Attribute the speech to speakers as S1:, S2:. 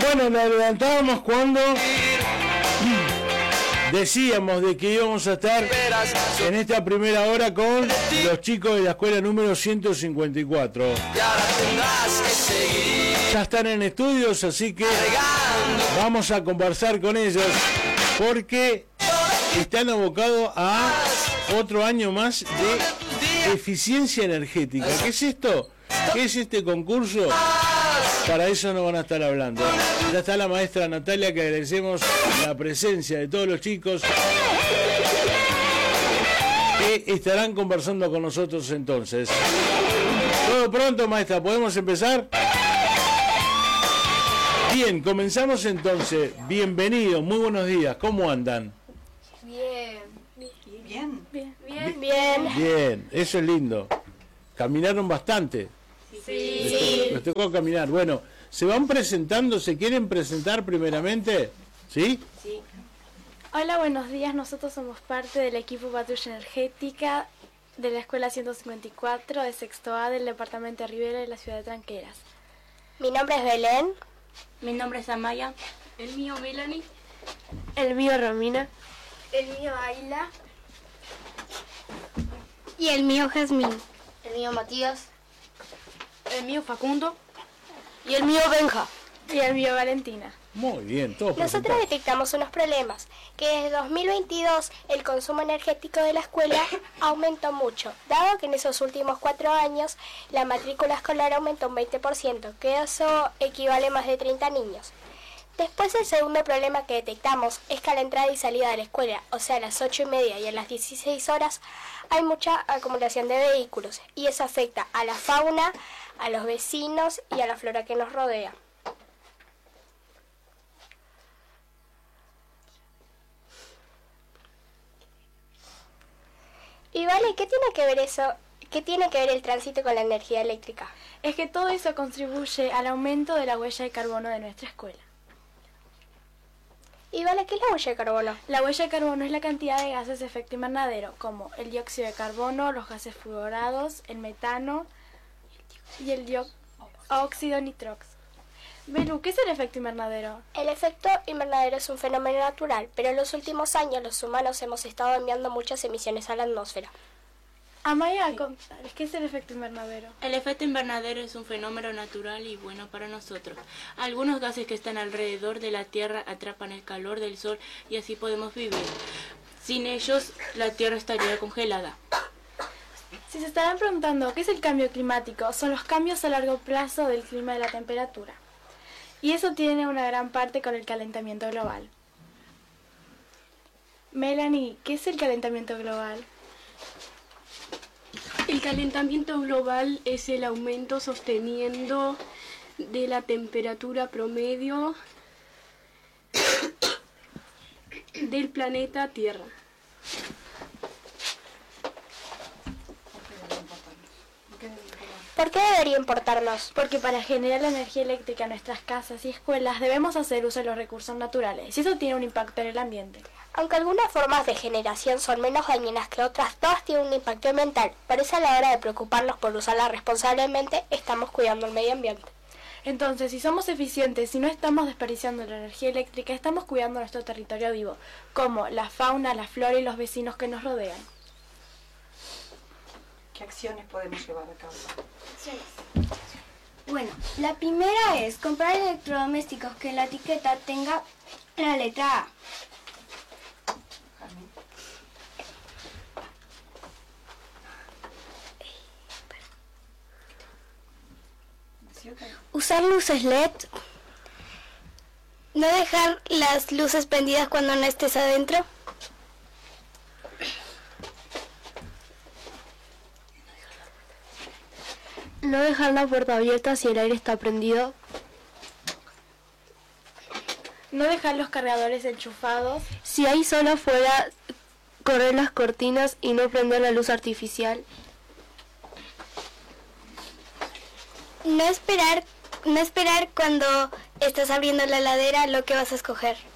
S1: Bueno, nos adelantábamos cuando decíamos de que íbamos a estar en esta primera hora con los chicos de la escuela número 154. Ya están en estudios, así que vamos a conversar con ellos porque están abocados a otro año más de eficiencia energética. ¿Qué es esto? ¿Qué es este concurso? Para eso nos van a estar hablando. Ya está la maestra Natalia, que agradecemos la presencia de todos los chicos que estarán conversando con nosotros entonces. Todo pronto, maestra, ¿podemos empezar? Bien, comenzamos entonces. Bienvenidos, muy buenos días. ¿Cómo andan? Bien, eso es lindo. ¿Caminaron bastante?
S2: Sí.
S1: Les tocó caminar. Bueno, ¿se van presentando? ¿Se quieren presentar primeramente? ¿Sí?
S2: Sí.
S3: Hola, buenos días. Nosotros somos parte del equipo Patrulla Energética de la Escuela 154 de Sexto A del Departamento de Rivera de la Ciudad de Tranqueras.
S4: Mi nombre es Belén.
S2: Mi nombre es Amaya.
S5: El mío Melanie.
S3: El mío Romina.
S5: El mío Ayla.
S4: Y el mío Jazmín.
S5: El mío Matías.
S2: El mío Facundo.
S5: Y el mío Benja.
S3: Y el mío Valentina.
S1: Muy bien, todos
S4: Nosotros
S1: presentados.
S4: detectamos unos problemas, que desde 2022 el consumo energético de la escuela aumentó mucho, dado que en esos últimos 4 años la matrícula escolar aumentó un 20%, que eso equivale a más de 30 niños. Después el segundo problema que detectamos es que a la entrada y salida de la escuela, o sea a las 8:30 y a las 16 horas, hay mucha acumulación de vehículos y eso afecta a la fauna, a los vecinos y a la flora que nos rodea. Y vale, ¿qué tiene que ver eso? ¿Qué tiene que ver el tránsito con la energía eléctrica?
S3: Es que todo eso contribuye al aumento de la huella de carbono de nuestra escuela.
S4: Y vale, ¿qué es la huella de carbono?
S3: La huella de carbono es la cantidad de gases de efecto invernadero, como el dióxido de carbono, los gases fluorados, el metano y el dióxido nitrox. Belu, ¿qué es el efecto invernadero?
S4: El efecto invernadero es un fenómeno natural, pero en los últimos años los humanos hemos estado enviando muchas emisiones a la atmósfera.
S3: Amaya, ¿qué es el efecto invernadero?
S2: El efecto invernadero es un fenómeno natural y bueno para nosotros. Algunos gases que están alrededor de la Tierra atrapan el calor del Sol y así podemos vivir. Sin ellos, la Tierra estaría congelada.
S3: Si se estarán preguntando qué es el cambio climático, son los cambios a largo plazo del clima y la temperatura. Y eso tiene una gran parte con el calentamiento global. Melanie, ¿qué es el calentamiento global?
S5: El calentamiento global es el aumento sostenido de la temperatura promedio del planeta Tierra.
S4: ¿Por qué debería importarnos?
S3: Porque para generar la energía eléctrica en nuestras casas y escuelas debemos hacer uso de los recursos naturales y eso tiene un impacto en el ambiente.
S4: Aunque algunas formas de generación son menos dañinas que otras, todas tienen un impacto ambiental. Por eso a la hora de preocuparnos por usarla responsablemente, estamos cuidando el medio ambiente.
S3: Entonces, si somos eficientes y no estamos desperdiciando la energía eléctrica, estamos cuidando nuestro territorio vivo, como la fauna, la flora y los vecinos que nos rodean.
S6: ¿Qué acciones podemos llevar a cabo?
S7: Bueno, la primera es comprar electrodomésticos que la etiqueta tenga la letra A.
S4: Usar luces LED. No dejar las luces prendidas cuando no estés adentro.
S5: No dejar la puerta abierta si el aire está prendido.
S3: No dejar los cargadores enchufados.
S5: Si hay sol afuera, correr las cortinas y no prender la luz artificial.
S4: No esperar cuando estás abriendo la heladera lo que vas a escoger.